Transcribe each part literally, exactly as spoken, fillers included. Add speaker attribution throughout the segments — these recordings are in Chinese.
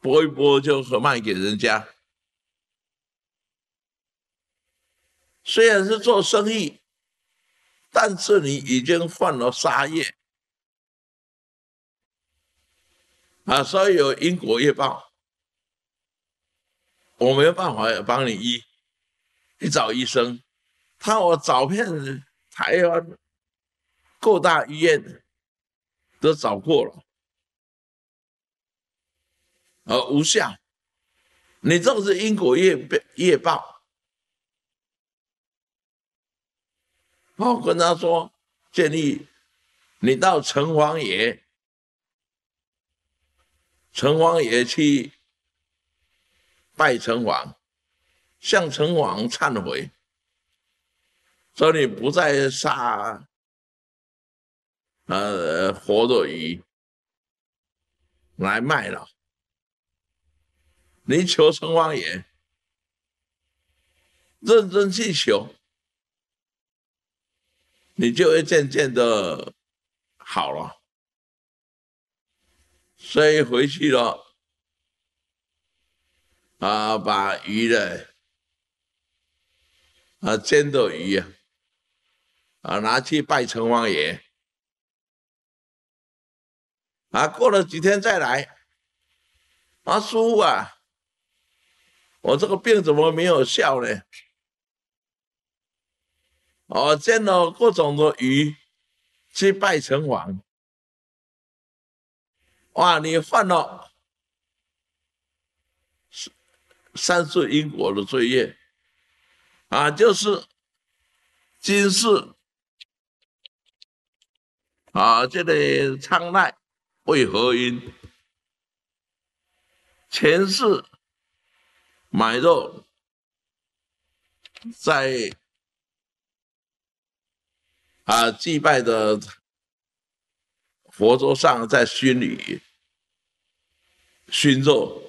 Speaker 1: 拨一拨就卖给人家。虽然是做生意，但是你已经犯了杀业啊，所以有因果业报，我没有办法帮你医，去找医生。他我找遍台湾各大医院都找过了，而无效。你这个是因果业业报。我跟他说，建议你到城隍爷，城隍爷去拜城隍，向城隍忏悔，说你不再杀呃活的鱼来卖了。你求城隍爷，认真去求，你就会渐渐的好了。所以回去了啊，把鱼的啊煎的鱼啊啊拿去拜城隍爷啊，过了几天再来，啊师父啊，我这个病怎么没有效呢？我煎了各种的鱼去拜城隍，哇，你犯了三世因果的罪业啊，就是今世啊，这个苍赖为何因？前世买肉在啊祭拜的佛桌上，在熏里熏肉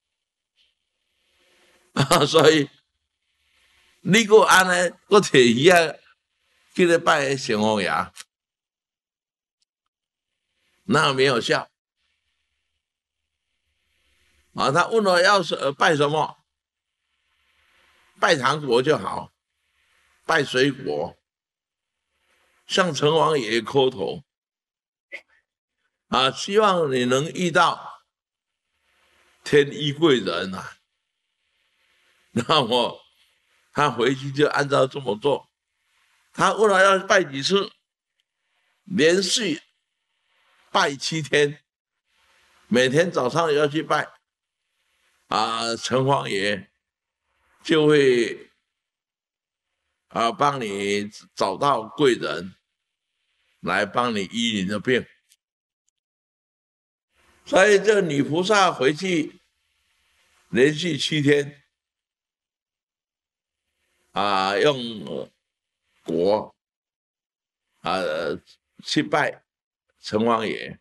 Speaker 1: 啊，所以你个安呢，个摕鱼啊，去咧拜城隍爷，那没有效啊。他问我要是拜什么，拜糖果就好，拜水果，向城隍爷磕头啊，希望你能遇到天衣贵人啊。那么他回去就按照这么做。他问了要拜几次，连续拜七天，每天早上要去拜啊，城隍爷就会啊帮你找到贵人来帮你医你的病。所以这女菩萨回去连续七天啊，用果啊去拜城隍爷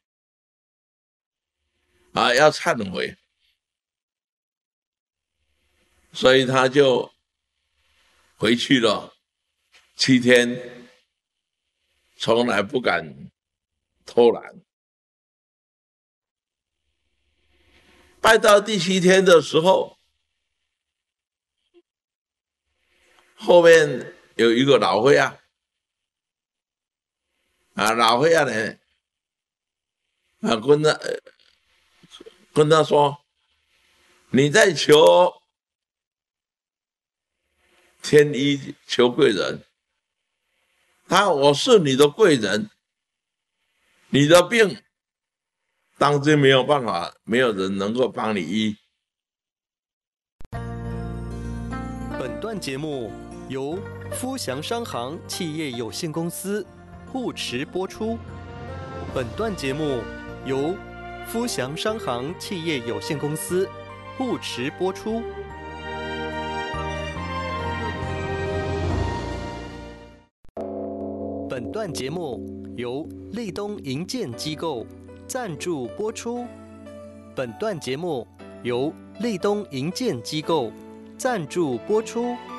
Speaker 1: 啊，要忏悔，所以他就回去了七天，从来不敢偷懒。拜到第七天的时候，后面有一个老灰啊，啊老灰啊呢，啊跟他跟他说，你在求天医求贵人，他我是你的贵人，你的病当今没有办法，没有人能够帮你医。
Speaker 2: 本段节目由福祥商行企业有限公司护持播出。本段节目由福祥商行企业有限公司护持播出。本段节目由立东营建机构赞助播出。本段节目由立东营建机构赞助播出。